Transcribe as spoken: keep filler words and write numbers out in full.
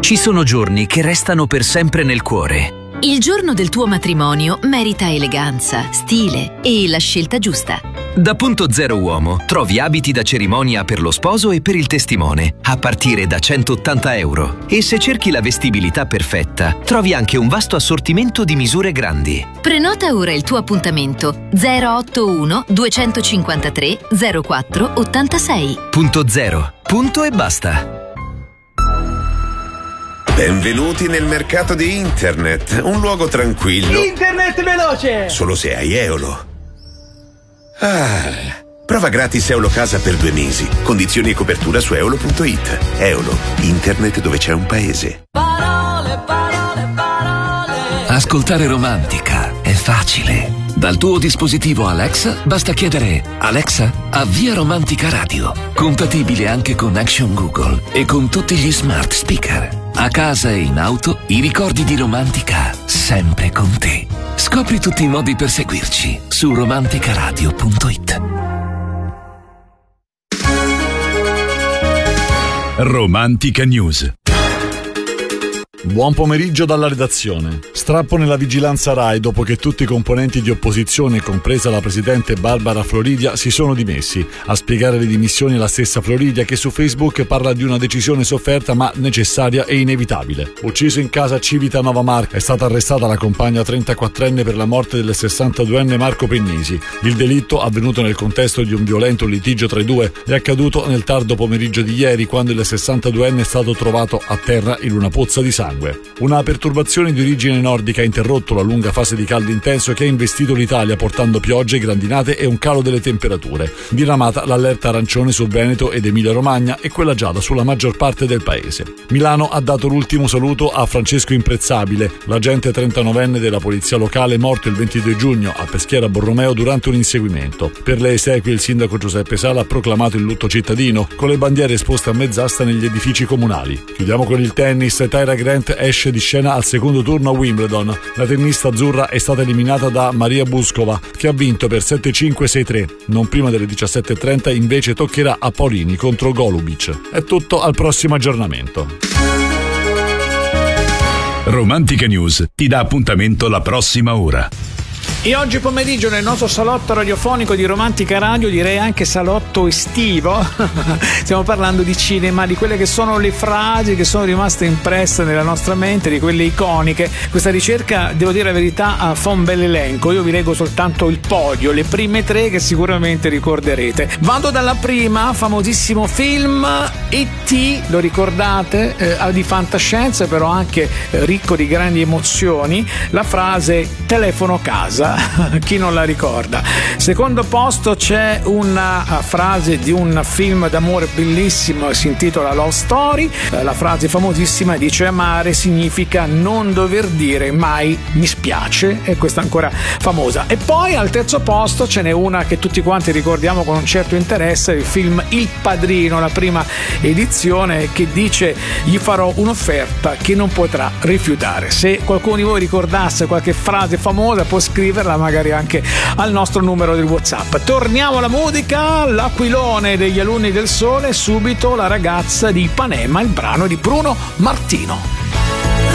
Ci sono giorni che restano per sempre nel cuore. Il giorno del tuo matrimonio merita eleganza, stile e la scelta giusta. Da Punto Zero Uomo trovi abiti da cerimonia per lo sposo e per il testimone, a partire da centottanta euro. E se cerchi la vestibilità perfetta, trovi anche un vasto assortimento di misure grandi. Prenota ora il tuo appuntamento zero otto uno duecentocinquantatré zero quattro ottantasei. Punto Zero. Punto e basta. Benvenuti nel mercato di internet, un luogo tranquillo. Internet veloce! Solo se hai Eolo. Ah, prova gratis Eolo Casa per due mesi. Condizioni e copertura su eolo punto it. Eolo, internet dove c'è un paese. Parole, parole, parole. Ascoltare Romantica è facile. Dal tuo dispositivo Alexa basta chiedere: Alexa, avvia Romantica Radio. Compatibile anche con Action Google e con tutti gli smart speaker. A casa e in auto, i ricordi di Romantica sempre con te. Scopri tutti i modi per seguirci su romanticaradio punto it. Romantica News. Buon pomeriggio dalla redazione. Strappo nella vigilanza Rai dopo che tutti i componenti di opposizione, compresa la presidente Barbara Floridia, si sono dimessi. A spiegare le dimissioni la stessa Floridia, che su Facebook parla di una decisione sofferta ma necessaria e inevitabile. Ucciso in casa a Civitanova Marche, è stata arrestata la compagna trentaquattrenne per la morte del sessantaduenne Marco Pegnisi. Il delitto, avvenuto nel contesto di un violento litigio tra i due, è accaduto nel tardo pomeriggio di ieri, quando il sessantaduenne è stato trovato a terra in una pozza di sangue. Una perturbazione di origine nordica ha interrotto la lunga fase di caldo intenso che ha investito l'Italia, portando piogge, grandinate e un calo delle temperature. Diramata l'allerta arancione su Veneto ed Emilia-Romagna e quella gialla sulla maggior parte del paese. Milano ha dato l'ultimo saluto a Francesco Imprezzabile, l'agente trentanovenne della polizia locale morto il ventidue giugno a Peschiera Borromeo durante un inseguimento. Per le esequie il sindaco Giuseppe Sala ha proclamato il lutto cittadino, con le bandiere esposte a mezz'asta negli edifici comunali. Chiudiamo con il tennis. Tyra Grant esce di scena al secondo turno a Wimbledon. La tennista azzurra è stata eliminata da Maria Buskova, che ha vinto per sette cinque sei tre. Non prima delle diciassette e trenta invece toccherà a Paolini contro Golubic. È tutto, al prossimo aggiornamento. Romantica News ti dà appuntamento la prossima ora. E oggi pomeriggio nel nostro salotto radiofonico di Romantica Radio, direi anche salotto estivo, stiamo parlando di cinema, di quelle che sono le frasi che sono rimaste impresse nella nostra mente, di quelle iconiche. Questa ricerca, devo dire la verità, fa un bel elenco. Io vi leggo soltanto il podio, le prime tre che sicuramente ricorderete. Vado dalla prima, famosissimo film E T, lo ricordate? Eh, di fantascienza, però anche eh, ricco di grandi emozioni. La frase telefono casa. Chi non la ricorda? Secondo posto c'è una frase di un film d'amore bellissimo, si intitola Love Story. La frase famosissima dice: amare significa non dover dire mai mi spiace, e questa è ancora famosa. E poi al terzo posto ce n'è una che tutti quanti ricordiamo con un certo interesse, il film Il Padrino, la prima edizione, che dice: gli farò un'offerta che non potrà rifiutare. Se qualcuno di voi ricordasse qualche frase famosa può scriverla magari anche al nostro numero del WhatsApp. Torniamo alla musica, l'Aquilone degli Alunni del Sole, subito La ragazza di Ipanema, il brano di Bruno Martino.